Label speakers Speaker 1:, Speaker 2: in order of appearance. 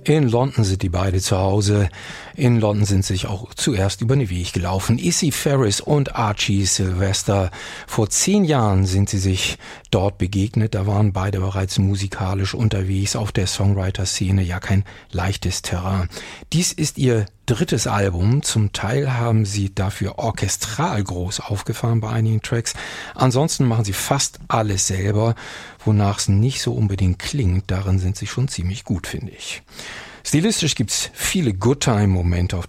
Speaker 1: In London sind die beide zu Hause. In London sind sie sich auch zuerst über den Weg gelaufen. Issy Ferris und Archie Sylvester. Vor 10 Jahren sind sie sich dort begegnet. Da waren beide bereits musikalisch unterwegs auf der Songwriter-Szene. Ja, kein leichtes Terrain. Dies ist ihr 3. Album. Zum Teil haben sie dafür orchestral groß aufgefahren bei einigen Tracks. Ansonsten machen sie fast alles selber, wonach es nicht so unbedingt klingt. Darin sind sie schon ziemlich gut, finde ich. Stilistisch gibt's viele Good-Time-Momente auf